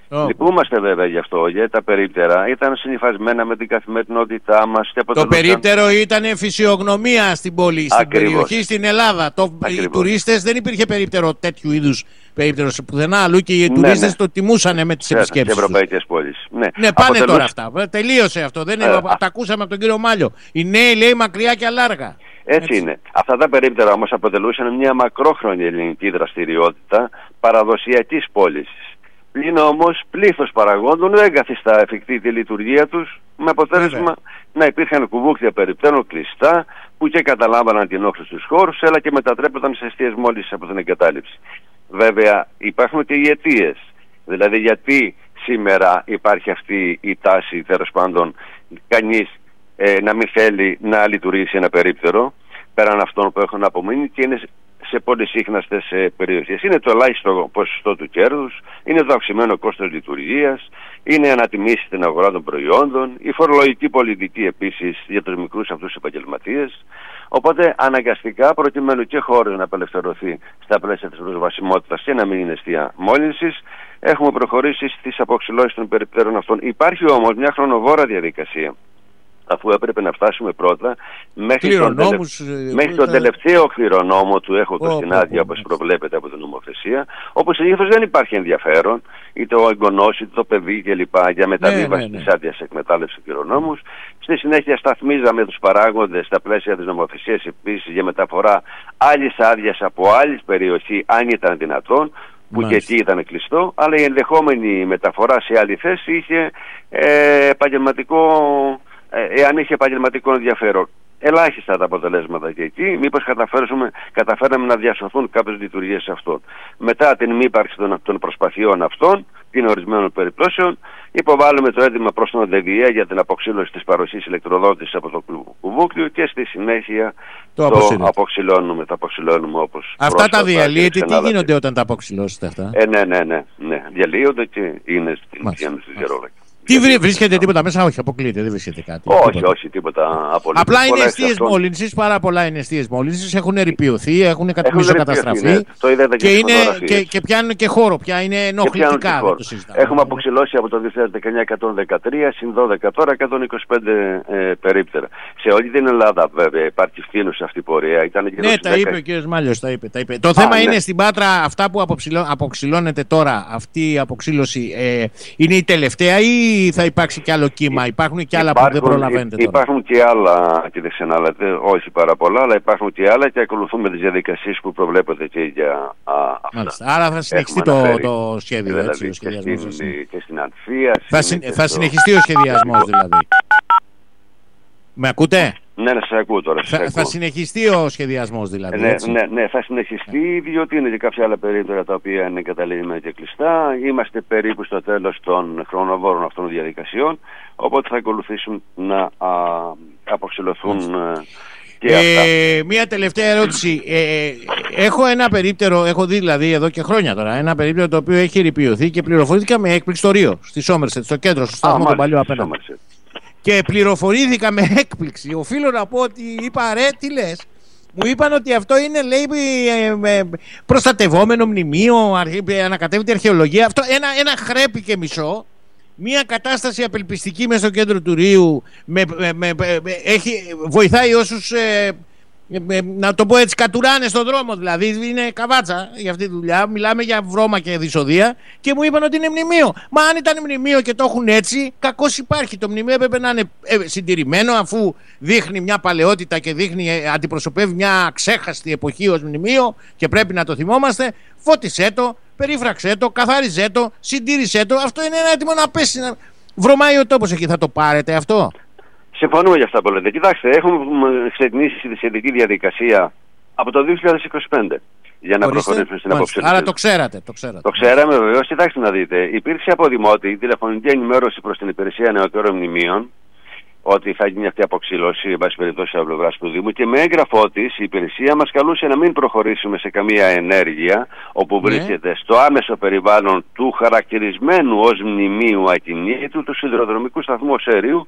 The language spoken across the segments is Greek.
Λυπούμαστε βέβαια γι' αυτό, γιατί τα περίπτερα ήταν συνυφασμένα με την καθημερινότητά μας. Το περίπτερο ήταν φυσιογνωμία στην πόλη, στην περιοχή, στην Ελλάδα. Οι τουρίστες δεν υπήρχε περίπτερο τέτοιου είδους περίπτερο σε πουθενά αλλού και οι τουρίστες το τιμούσαν με τις επισκέψεις. Σε ευρωπαϊκές πόλεις. Ναι, πάνε τώρα αυτά. Τελείωσε αυτό. Τα ακούσαμε από τον κύριο Μάλιο. Οι νέοι λέει μακριά και αλάργα. Έτσι είναι. Αυτά τα περίπτερα όμως αποτελούσαν μια μακρόχρονη ελληνική δραστηριότητα παραδοσιακής πώλησης. Πλην όμως πλήθος παραγόντων δεν καθιστά εφικτή τη λειτουργία τους, με αποτέλεσμα να υπήρχαν κουβούκτια περιπτέρων κλειστά που και καταλάμβαναν την όχθη στους χώρους, αλλά και μετατρέπονταν σε εστίες μόλις από την εγκατάλειψη. Βέβαια υπάρχουν και οι αιτίες. Δηλαδή γιατί σήμερα υπάρχει αυτή η τάση, τέλος πάντων, κανείς να μην θέλει να λειτουργήσει ένα περίπτερο πέραν αυτών που έχουν απομείνει και είναι σε πολυσύχναστες περιοχές. Είναι το ελάχιστο ποσοστό του κέρδους, είναι το αυξημένο κόστος λειτουργίας, είναι η ανατιμήση στην αγορά των προϊόντων, η φορολογική πολιτική επίσης για τους μικρούς αυτούς επαγγελματίες. Οπότε αναγκαστικά, προκειμένου και χώρος να απελευθερωθεί στα πλαίσια της προσβασιμότητας και να μην είναι αιστεία μόλυνσης, έχουμε προχωρήσει στις αποξυλώσεις των περιπτέρων αυτών. Υπάρχει όμως μια χρονοβόρα διαδικασία, αφού έπρεπε να φτάσουμε πρώτα μέχρι τον τελευταίο κληρονόμο του έχω στην άδεια, όπως προβλέπεται από την νομοθεσία, όπου συνήθως δεν υπάρχει ενδιαφέρον, είτε ο εγγονός είτε το παιδί κλπ. Για μεταβίβαση της άδειας εκμετάλλευσης του κληρονόμους. Στη συνέχεια σταθμίζαμε τους παράγοντες στα πλαίσια της νομοθεσίας επίσης για μεταφορά άλλης άδειας από άλλη περιοχή, αν ήταν δυνατόν, που και εκεί ήταν κλειστό, αλλά η ενδεχόμενη μεταφορά σε άλλη θέση είχε εάν είχε επαγγελματικό ενδιαφέρον. Ελάχιστα τα αποτελέσματα και εκεί, μήπως καταφέραμε να διασωθούν κάποιες λειτουργίες αυτών. Μετά την μη ύπαρξη των προσπαθειών αυτών, την ορισμένων περιπτώσεων, υποβάλλουμε το έτοιμα προς τον ΔΕΔΙΕ για την αποξήλωση της παροχής ηλεκτροδότησης από το κουβούκλιο και στη συνέχεια το αποξηλώνουμε όπως αυτά τα διαλύεται, τι γίνονται όταν τα αποξηλώσετε αυτά? Ναι, διαλύονται και είναι στην Γερόλακη. Τι βρίσκεται τίποτα μέσα? Όχι, αποκλείεται, δεν βρίσκεται κάτι. Όχι, τίποτα απολύτως. Απλά είναι αιστείες μόλυνσης, πάρα πολλά είναι αιστείες μόλυνσης, έχουν ρηπιωθεί, έχουν καταστραφεί, ναι. Το είδατε και πιάνουν και χώρο, πια είναι ενοχλητικά. Έχουμε αποξηλώσει από το 2019 113, συν 12 τώρα 125 περίπτερα. Σε όλη την Ελλάδα βέβαια υπάρχει φθήνουσα αυτή η πορεία. Ναι, τα είπε ο κ. Μάλιος, τα είπε. Το θέμα είναι στην Πάτρα, αυτά που αποξηλώνεται τώρα, αυτή η αποξήλωση είναι η τελευταία ή θα υπάρξει κι άλλο κύμα? Υπάρχουν και άλλα που δεν προλαβαίνετε τώρα? Υπάρχουν και άλλα, κύριε Ξενάλατε, όχι πάρα πολλά, αλλά υπάρχουν και άλλα και ακολουθούμε τις διαδικασίες που προβλέπονται και για αυτά. Άρα θα συνεχιστεί το σχέδιο, δηλαδή, έτσι, ο σχεδιασμός. Και στην Ανθία. Θα συνεχιστεί ο σχεδιασμός δηλαδή. Με ακούτε? Ναι, σας ακούω τώρα. Θα συνεχιστεί ο σχεδιασμός δηλαδή. Ναι, θα συνεχιστεί, διότι είναι και κάποια άλλα περίπτωρα τα οποία είναι καταλήγημενα και κλειστά. Είμαστε περίπου στο τέλος των χρονοβόρων αυτών των διαδικασιών, οπότε θα ακολουθήσουν να αποξηλωθούν και αυτά. Μία τελευταία ερώτηση. Έχω ένα περίπτερο, έχω δει δηλαδή εδώ και χρόνια τώρα, ένα περίπτερο το οποίο έχει ρηπιωθεί και πληροφορήθηκα με έκπληξη στο Ρίο, στη Σόμερσετ, στο κέντρο, στο σταθμό τον παλιό απέναντι. Και πληροφορήθηκα με έκπληξη. Οφείλω να πω ότι είπα ρε, τι λες? Μου είπαν ότι αυτό είναι, λέει, προστατευόμενο μνημείο, ανακατεύεται αρχαιολογία. Αυτό ένα χρέπι και μισό. Μια κατάσταση απελπιστική μέσα στο κέντρο του Ρίου. Βοηθάει όσους, να το πω έτσι, κατουράνε στον δρόμο. Δηλαδή είναι καβάτσα για αυτή τη δουλειά. Μιλάμε για βρώμα και δυσοδεία. Και μου είπαν ότι είναι μνημείο. Μα αν ήταν μνημείο και το έχουν έτσι, κακώς υπάρχει. Το μνημείο έπρεπε να είναι συντηρημένο, αφού δείχνει μια παλαιότητα και αντιπροσωπεύει μια ξέχαστη εποχή ως μνημείο και πρέπει να το θυμόμαστε. Φώτισέ το, περίφραξέ το, καθάριζέ το, συντήρησέ το. Αυτό είναι ένα έτοιμο να πέσει. Βρωμάει ο τόπος εκεί. Θα το πάρετε αυτό? Συμφωνούμε για αυτά που λέτε. Κοιτάξτε, έχουμε ξεκινήσει τη σχετική διαδικασία από το 2025 για να προχωρήσουμε στην αποψήλωση. Άρα το ξέρατε. Το ξέραμε βεβαίως. Κοιτάξτε να δείτε. Υπήρξε από Δημότη τηλεφωνική ενημέρωση προς την Υπηρεσία Νεωτέρων Μνημείων ότι θα γίνει αυτή η αποξήλωση, εν πάση περιπτώσει, από πλευράς του Δήμου, και με έγγραφό της η υπηρεσία μας καλούσε να μην προχωρήσουμε σε καμία ενέργεια όπου βρίσκεται στο άμεσο περιβάλλον του χαρακτηρισμένου ως μνημείου ακινήτου του σιδηροδρομικού σταθμού Οσέριου,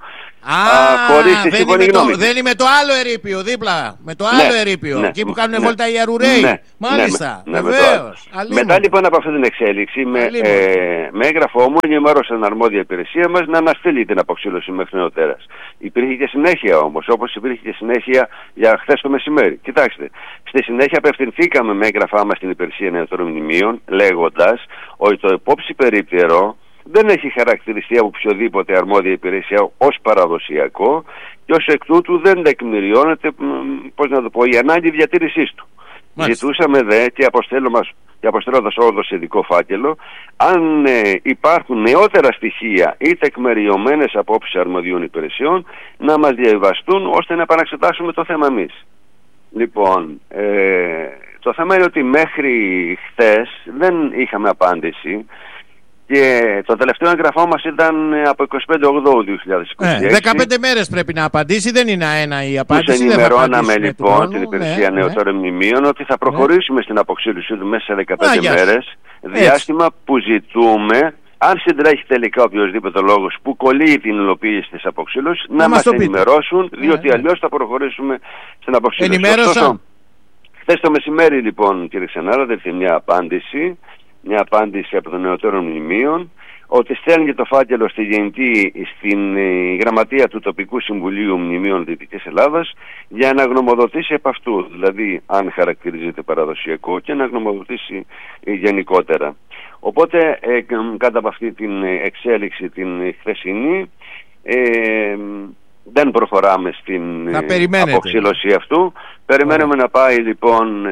χωρίς τη σύμφωνη γνώμη. Δεν είναι με το άλλο ερείπιο δίπλα. Με το άλλο ερείπιο. Εκεί που κάνουν βόλτα οι αρουραίοι. Μάλιστα. Βεβαίως. Μετά λοιπόν από αυτή την εξέλιξη, με έγγραφό μου ενημέρωσε την αρμόδια υπηρεσία μας να αναστείλει την αποξήλωση μέχρι νεοτέρας. Υπήρχε και συνέχεια όμως, όπως υπήρχε και συνέχεια για χθες το μεσημέρι. Κοιτάξτε, στη συνέχεια απευθυνθήκαμε με έγγραφά μας στην υπηρεσία νεωτέρων μνημείων, λέγοντας ότι το υπόψη περίπτερο δεν έχει χαρακτηριστεί από οποιοδήποτε αρμόδια υπηρεσία ως παραδοσιακό και ως εκ τούτου δεν τεκμηριώνεται, η ανάγκη διατήρησής του. Ζητούσαμε δε και αποστέλλοντας όρδο σε ειδικό φάκελο, αν υπάρχουν νεότερα στοιχεία ή τεκμηριωμένες απόψεις αρμοδίων υπηρεσιών, να μας διαβιβαστούν ώστε να επαναξετάσουμε το θέμα εμείς. Λοιπόν, το θέμα είναι ότι μέχρι χθες δεν είχαμε απάντηση. Και το τελευταίο εγγραφό μας ήταν από 25/8/2026. 15 μέρες πρέπει να απαντήσει, δεν είναι ένα η απάντηση. Τους ενημερώναμε λοιπόν την υπηρεσία νεωτέρων μνημείων ότι θα προχωρήσουμε στην αποξήλωσή του μέσα σε 15 μέρες. Διάστημα που ζητούμε, αν συντρέχει τελικά οποιοδήποτε λόγος που κολλεί την υλοποίηση της αποξήλωσης, να μας ενημερώσουν, διότι αλλιώς θα προχωρήσουμε στην αποξήλωση. Ενημέρωσαν. Χθες το μεσημέρι λοιπόν, κύριε Ξενάρα, ήρθε μια απάντηση από τον νεωτέρων μνημείων ότι στέλνει το φάκελο στην γραμματεία του Τοπικού Συμβουλίου Μνημείων Δυτικής Ελλάδας για να γνωμοδοτήσει επ' αυτού, δηλαδή αν χαρακτηρίζεται παραδοσιακό και να γνωμοδοτήσει γενικότερα. Οπότε κάτω από αυτή την εξέλιξη την χθεσινή δεν προχωράμε στην αποξήλωση αυτού. Περιμένουμε να πάει λοιπόν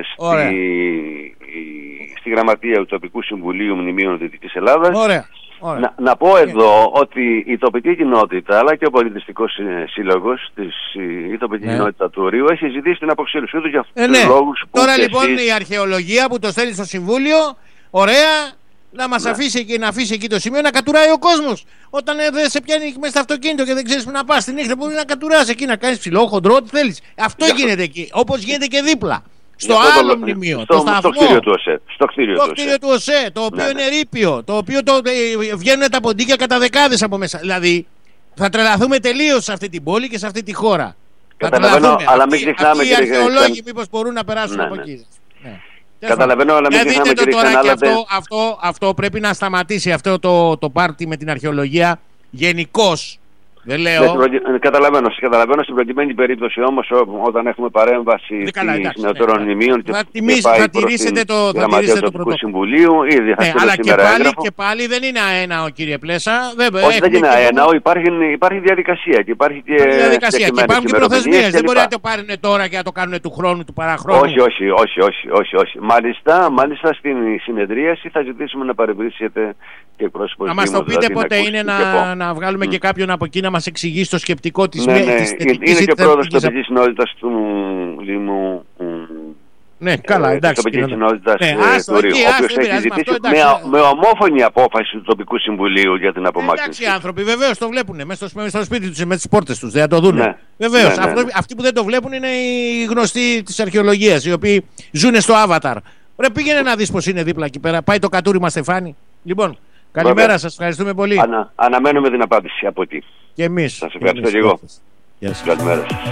στη γραμματεία του Τοπικού Συμβουλίου Μνημείων Δυτικής Ελλάδας. Να πω εδώ ότι η τοπική κοινότητα αλλά και ο πολιτιστικός σύλλογος, η τοπική κοινότητα του Ορείου, έχει ζητήσει την αποξήλωσή του για αυτούς τους λόγους που τώρα λοιπόν η αρχαιολογία που το στέλνει στο Συμβούλιο, ωραία, να μας αφήσει εκεί το σημείο να κατουράει ο κόσμος. Όταν δεν σε πιάνει μέσα στο αυτοκίνητο και δεν ξέρεις που να πας τη νύχτα, μπορεί να κατουράς εκεί, να κάνεις ψηλό, χοντρό, ό,τι θέλεις. Αυτό γίνεται εκεί, όπως γίνεται και δίπλα. Στο άλλο μνημείο, στο κτίριο του ΟΣΕ. Το κτίριο του ΟΣΕ, το οποίο είναι ερείπιο, το οποίο βγαίνουν τα ποντίκια κατά δεκάδες από μέσα. Δηλαδή, θα τρελαθούμε τελείως σε αυτή την πόλη και σε αυτή τη χώρα. Καταλαβαίνω, αλλά μην ξεχνάμε. Οι αρχαιολόγοι μήπως μπορούν να περάσουν από εκεί. Καταλαβαίνω, αλλά μην ξεχνάμε, κύριε Ξενάλα, αυτό πρέπει να σταματήσει, αυτό το πάρτι με την αρχαιολογία γενικώς. Δεν λέω. Καταλαβαίνω. Στην προκειμένη περίπτωση όμως, όταν έχουμε παρέμβαση της νεωτέρων μνημείων και θα τηρήσετε το Τοπικού Συμβουλίου, ήδη θα στείλω σήμερα έγγραφο. Και πάλι δεν είναι αέναο, κύριε Πλέσα. Όχι, δεν είναι αέναο, υπάρχει διαδικασία και υπάρχει και υπάρχουν και προθεσμίες. Δεν μπορεί να το πάρουν τώρα και να το κάνουν του χρόνου, του παραχρόνου. Όχι. Μάλιστα στην συνεδρίαση θα ζητήσουμε να παρευρίσκεται και εκπρόσωπος. Να μας το πείτε πότε είναι να βγάλουμε και κάποιον από εκεί να μας εξηγήσει το σκεπτικό της θετικής. Είναι και πρόεδρος της τοπικής κοινότητας του Δήμου. Ναι, καλά, εντάξει. Της τοπικής κοινότητας του Ορείου, ο οποίος έχει ζητήσει με ομόφωνη απόφαση του τοπικού συμβουλίου για την απομάκρυνση. Εντάξει, οι άνθρωποι βεβαίως το βλέπουν μέσα στο σπίτι τους, με τις πόρτες τους, δεν θα το δουν. Βεβαίως. Αυτοί που δεν το βλέπουν είναι οι γνωστοί της αρχαιολογίας, οι οποίοι ζουν στο Avatar. Ρε, πήγαινε να δεις πως είναι δίπλα εκεί πέρα. Πάει το κατούριμα Στεφάνη. Λοιπόν. Καλημέρα σας, ευχαριστούμε πολύ. Αναμένουμε την απάντηση από εκεί. Και εμείς. Σας ευχαριστώ και εγώ. Καλημέρα σας.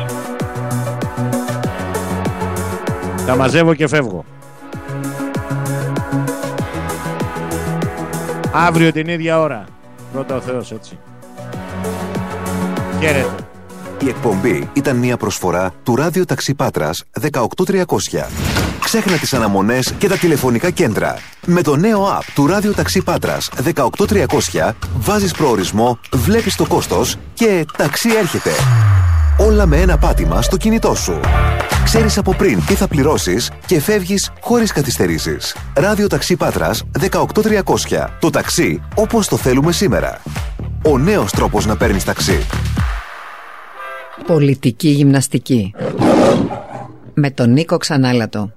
Τα μαζεύω και φεύγω. Αύριο την ίδια ώρα. Πρώτα ο Θεός, έτσι. Χαίρετε. Η εκπομπή ήταν μια προσφορά του Ράδιο Ταξί Πάτρας 18300. Ξέχνα τις αναμονές και τα τηλεφωνικά κέντρα. Με το νέο app του Ράδιο Ταξί Πάτρας 18300 βάζεις προορισμό, βλέπεις το κόστος και ταξί έρχεται. Όλα με ένα πάτημα στο κινητό σου. Ξέρεις από πριν τι θα πληρώσεις και φεύγεις χωρίς καθυστερήσεις. Ράδιο Ταξί Πάτρας 18300. Το ταξί όπως το θέλουμε σήμερα. Ο νέος τρόπος να παίρνεις ταξί. Πολιτική γυμναστική. Με τον Νίκο Ξανάλατο.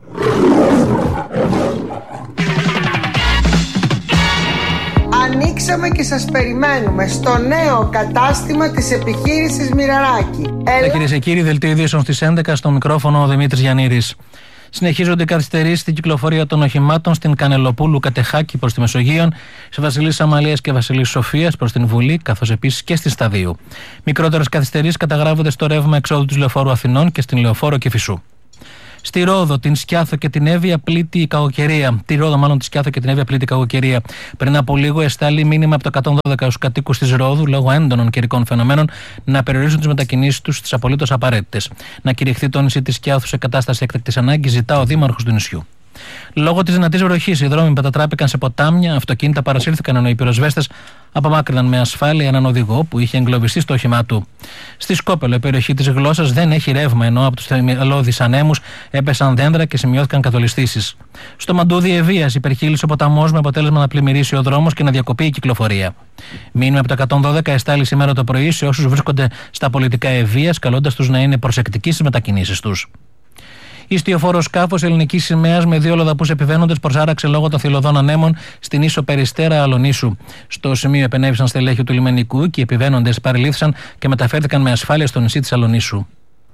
Ανοίξαμε και σας περιμένουμε στο νέο κατάστημα της επιχείρησης Μοιραράκη. Κυρίες και κύριοι, δελτίο ειδήσεων στις 11, στο μικρόφωνο ο Δημήτρης Γιαννήρης. Συνεχίζονται οι καθυστερήσεις στην κυκλοφορία των οχημάτων στην Κανελοπούλου Κατεχάκη προς τη Μεσογείον, σε Βασιλής Αμαλίας και Βασιλής Σοφίας προς την Βουλή, καθώς επίσης και στη Σταδίου. Μικρότερες καθυστερήσεις καταγράφονται στο ρεύμα εξόδου του Λεωφόρου Αθηνών και στην Λεωφόρο Κηφισού. Στη Ρόδο, την Σκιάθο και την Εύβοια πλήττει η κακοκαιρία. Τη Ρόδο, μάλλον τη Σκιάθο και την Εύβοια πλήττει η κακοκαιρία. Πριν από λίγο, εστάλει μήνυμα από το 112 στους κατοίκους της Ρόδου, λόγω έντονων καιρικών φαινομένων, να περιορίσουν τις μετακινήσεις τους στις απολύτως απαραίτητες. Να κηρυχθεί το νησί της Σκιάθου σε κατάσταση έκτακτης ανάγκης, ζητά ο δήμαρχος του νησιού. Λόγω της δυνατής βροχής, οι δρόμοι μετατράπηκαν σε ποτάμια, αυτοκίνητα παρασύρθηκαν ενώ οι πυροσβέστες απομάκρυναν με ασφάλεια έναν οδηγό που είχε εγκλωβιστεί στο όχημά του. Στη Σκόπελο, η περιοχή της Γλώσσας δεν έχει ρεύμα, ενώ από τους θεμελώδεις ανέμους έπεσαν δέντρα και σημειώθηκαν καθολιστήσεις. Στο Μαντούδι Ευβίας υπερχείλησε ο ποταμός με αποτέλεσμα να πλημμυρίσει ο δρόμος και να διακοπεί η κυκλοφορία. Μήνυμα από το 112 εστάλει σήμερα το πρωί σε όσους βρίσκονται στα πολιτικά Ευβίας, καλώντας τους να είναι προσεκτικοί στις μετακινήσεις τους. Ιστιοφόρο σκάφος ελληνικής σημαίας με 2 λοδαπούς επιβαίνοντες προσάραξε λόγω των θηλωδών ανέμων στην ίσο Περιστέρα Αλονίσου. Στο σημείο επενέβησαν στελέχη του λιμενικού και οι επιβαίνοντες παρελήφθησαν και μεταφέρθηκαν με ασφάλεια στο νησί της Αλονίσου.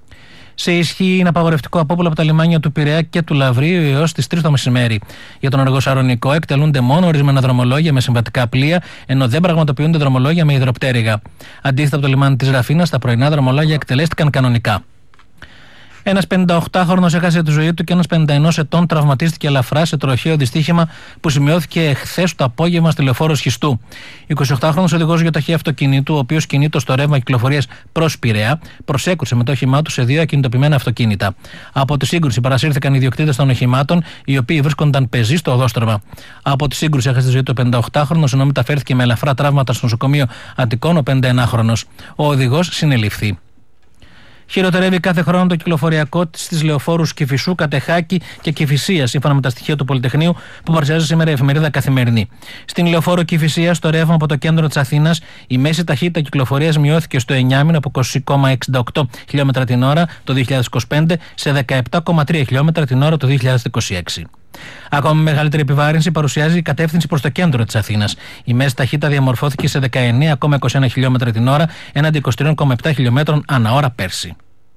Σε ισχύ είναι απαγορευτικό απόπουλο από τα λιμάνια του Πειραιά και του Λαβρίου έως τις 3 το μεσημέρι. Για τον Αργοσαρονικό εκτελούνται μόνο ορισμένα δρομολόγια με συμβατικά πλοία, ενώ δεν πραγματοποιούνται δρομολόγια με υδροπτέρυγα. Αντίθετα από το λιμάνι της Ραφίνας, τα πρωινά δρομολόγια εκτελέστηκαν κανονικά. Ένας 58χρονος έχασε τη ζωή του και ένας 51 ετών τραυματίστηκε ελαφρά σε τροχαίο δυστύχημα που σημειώθηκε χθες το απόγευμα στη λεωφόρο Σχιστού. 28χρονος οδηγός γιοταχή αυτοκινήτου, ο οποίος κινείτο στο ρεύμα κυκλοφορίας προς Πειραιά, προσέκρουσε με το όχημά του σε 2 ακινητοποιημένα αυτοκίνητα. Από τη σύγκρουση παρασύρθηκαν οι ιδιοκτήτες των οχημάτων, οι οποίοι βρίσκονταν πεζοί στο οδόστρωμα. Από τη σύγκρουση έχασε τη ζωή του 58χρονος, ενώ μεταφέρθηκε με ελαφρά τραύματα στο νοσοκομείο Αττικών ο 51χρονος. Ο οδηγός συνελήφθη. Χειροτερεύει κάθε χρόνο το κυκλοφοριακό στις λεωφόρους Κηφισού, Κατεχάκη και Κηφισίας, σύμφωνα με τα στοιχεία του Πολυτεχνείου που παρουσιάζει σήμερα η εφημερίδα Καθημερινή. Στην λεωφόρο Κηφισίας, στο ρεύμα από το κέντρο της Αθήνας, η μέση ταχύτητα κυκλοφορίας μειώθηκε στο 9μηνο από 20,68 χιλιόμετρα την ώρα το 2025 σε 17,3 χιλιόμετρα την ώρα το 2026. Ακόμη μεγαλύτερη επιβάρυνση παρουσιάζει η κατεύθυνση προς το κέντρο της Αθήνας. Η μέση ταχύτητα διαμορφώθηκε σε 19,21 χιλιόμετρα την ώρα έναντι 23,7 χιλιόμετρων ανά ώρα πέρσι.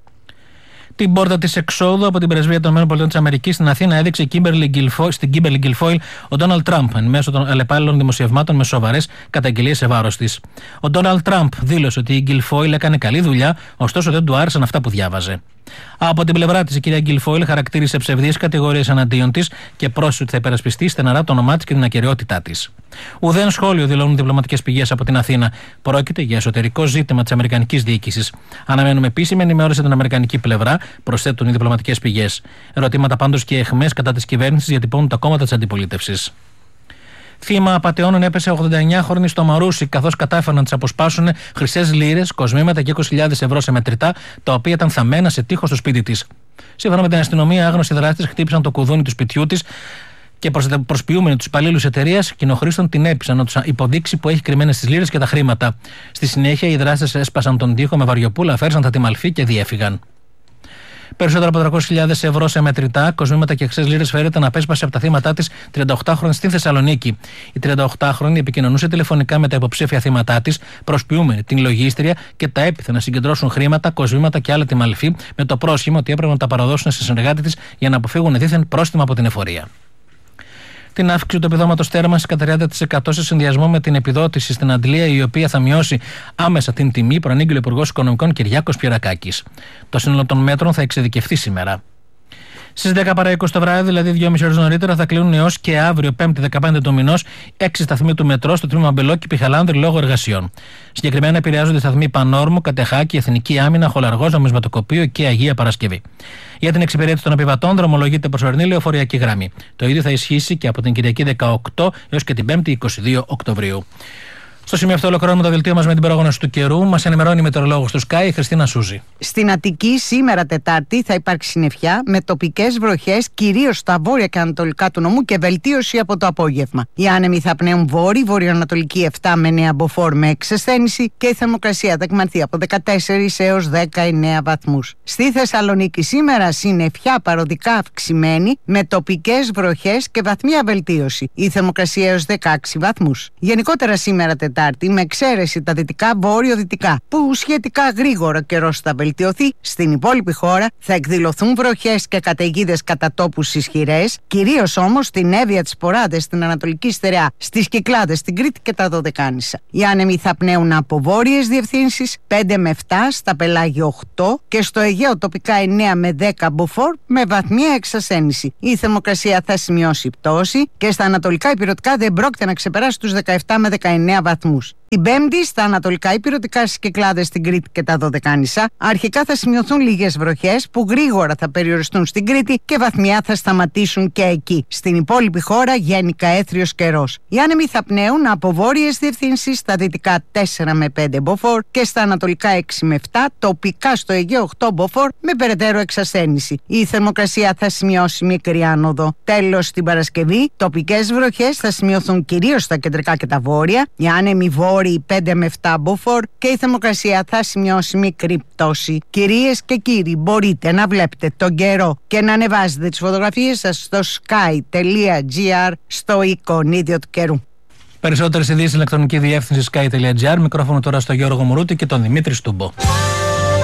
Την πόρτα της εξόδου από την Πρεσβεία των ΗΠΑ στην Αθήνα έδειξε στην Κίμπερλι Γκιλφόιλ ο Ντόναλντ Τραμπ εν μέσω των αλλεπάλληλων δημοσιευμάτων με σοβαρές καταγγελίες σε βάρος της. Ο Ντόναλντ Τραμπ δήλωσε ότι η Γκιλφόιλ έκανε καλή δουλειά, ωστόσο δεν του άρεσαν αυτά που διάβαζε. Από την πλευρά της, η κυρία Γκιλφόιλ χαρακτήρισε ψευδείς κατηγορίες εναντίον της και πρόσθεσε ότι θα υπερασπιστεί στεναρά το όνομά της και την ακεραιότητά της. Ουδέν σχόλιο δηλώνουν διπλωματικές πηγές από την Αθήνα. Πρόκειται για εσωτερικό ζήτημα της αμερικανικής διοίκησης. Αναμένουμε επίσημη ενημέρωση την αμερικανική πλευρά, προσθέτουν οι διπλωματικές πηγές. Ερωτήματα πάντως και αιχμές κατά της κυβέρνησης διατυπώνουν τα κόμματα της αντιπολίτευσης. Θύμα απατεώνων έπεσε 89χρονη στο Μαρούσι, καθώς κατάφεραν να της αποσπάσουν χρυσές λίρες, κοσμήματα και 20.000 ευρώ σε μετρητά, τα οποία ήταν θαμμένα σε τοίχο στο σπίτι της. Σύμφωνα με την αστυνομία, άγνωστοι δράστες χτύπησαν το κουδούνι του σπιτιού της και προσποιούμενοι τους υπαλλήλους εταιρείας κοινοχρήστων την έπεισαν να τους υποδείξει που έχει κρυμμένες τις λίρες και τα χρήματα. Στη συνέχεια, οι δράστες έσπασαν τον τοίχο με βαριοπούλα, αφαίρεσαν τα τιμαλφή και διέφυγαν. Περισσότερα από 300.000 ευρώ σε μετρητά, κοσμήματα και χρυσές λίρες φέρεται να απέσπασε από τα θύματά της 38χρονη στην Θεσσαλονίκη. Η 38χρονη επικοινωνούσε τηλεφωνικά με τα υποψήφια θύματά της, προσποιούμενη την λογίστρια και τα έπιθε να συγκεντρώσουν χρήματα, κοσμήματα και άλλα τιμαλφή, με το πρόσχημα ότι έπρεπε να τα παραδώσουν σε συνεργάτη της για να αποφύγουν δίθεν πρόστιμα από την εφορία. Την αύξηση του επιδόματος θέρμανσης κατά 30% σε συνδυασμό με την επιδότηση στην αντλία, η οποία θα μειώσει άμεσα την τιμή, προανήγγειλε ο Υπουργός Οικονομικών Κυριάκος Πιερακάκης. Το σύνολο των μέτρων θα εξειδικευθεί σήμερα. Στις 10 παρά 20 το βράδυ, δηλαδή 2,5 ώρες νωρίτερα, θα κλείνουν έως και αύριο, 5η 15 του μηνός, 6 σταθμοί του μετρό στο τμήμα Μπελόκη Πιχαλάνδρη λόγω εργασιών. Συγκεκριμένα επηρεάζονται οι σταθμοί Πανόρμου, Κατεχάκη, Εθνική Άμυνα, Χολαργός, Νομισματοκοπείο και Αγία Παρασκευή. Για την εξυπηρέτηση των επιβατών δρομολογείται προσωρινή λεωφοριακή γραμμή. Το ίδιο θα ισχύσει και από την Κυριακή 18 έως και την 5η 22 Οκτωβρίου. Στο σημείο αυτό ολοκληρώνουμε το δελτίο μας με την πρόγνωση του καιρού. Μας ενημερώνει η μετεωρολόγος του Sky, η Χριστίνα Σούζη. Στην Αττική σήμερα Τετάρτη θα υπάρξει συννεφιά με τοπικές βροχές κυρίως στα βόρεια και ανατολικά του νομού και βελτίωση από το απόγευμα. Οι άνεμοι θα πνέουν βόρειο-ανατολική 7 με 9 μποφόρ με εξασθένηση και η θερμοκρασία θα εκμανθεί από 14 έως 19 βαθμούς. Στη Θεσσαλονίκη σήμερα συννεφιά παροδικά αυξημένη με τοπικές βροχές και βαθμία βελτίωση. Η θερμοκρασία έως 16 βαθμούς. Γενικότερα σήμερα Τετάρτη Τετάρτη, με εξαίρεση τα δυτικά βόρειο-δυτικά, που σχετικά γρήγορα ο καιρός θα βελτιωθεί. Στην υπόλοιπη χώρα θα εκδηλωθούν βροχές και καταιγίδες κατά τόπους ισχυρές, κυρίως όμως στην Εύβοια, τις Ποράδες, στην Ανατολική Στερεά, στις Κυκλάδες, στην Κρήτη και τα Δωδεκάνησα. Οι άνεμοι θα πνέουν από βόρειες διευθύνσεις 5 με 7, στα πελάγια 8 και στο Αιγαίο τοπικά 9 με 10 μποφόρ με βαθμία εξασθένηση. Η θερμοκρασία θα σημειώσει πτώση και στα ανατολικά υπηρετικά δεν πρόκειται να ξεπεράσει τους 17 με 19 βαθμούς. Την Πέμπτη, στα ανατολικά υπηρετικά, στις Κυκλάδες, στην Κρήτη και τα Δωδεκάνησα, αρχικά θα σημειωθούν λίγες βροχές που γρήγορα θα περιοριστούν στην Κρήτη και βαθμιά θα σταματήσουν και εκεί. Στην υπόλοιπη χώρα γενικά έθριος καιρός. Οι άνεμοι θα πνέουν από βόρειες διευθύνσεις, στα δυτικά 4 με 5 μποφόρ και στα ανατολικά 6 με 7, τοπικά στο Αιγαίο 8 μποφόρ με περαιτέρω εξασθένηση. Η θερμοκρασία θα σημειώσει μικρή άνοδο. Τέλος, την Παρασκευή, τοπικές βροχές θα σημειωθούν κυρίως στα κεντρικά και τα βόρεια. Οι άνεμοι βόρειοι 5 με 7 μποφόρ και η θερμοκρασία θα σημειώσει μικρή πτώση. Κυρίες και κύριοι, μπορείτε να βλέπετε τον καιρό και να ανεβάζετε τις φωτογραφίες σας στο sky.gr, στο εικονίδιο του καιρού. Περισσότερες ειδήσεις ηλεκτρονική διεύθυνση sky.gr. Μικρόφωνο τώρα στο Γιώργο Μουρούτη και τον Δημήτρη Στούμπο.